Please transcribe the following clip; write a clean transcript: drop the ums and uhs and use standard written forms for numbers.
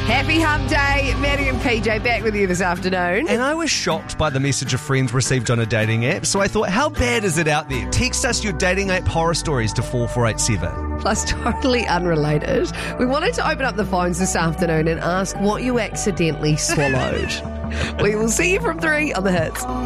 Happy Hump Day. Maddie and PJ back with you this afternoon. And I was shocked by the message a friend received on a dating app, so I thought, how bad is it out there? Text us your dating app horror stories to 4487. Plus, totally unrelated, we wanted to open up the phones this afternoon and ask what you accidentally swallowed. We will see you from 3 on the Hits.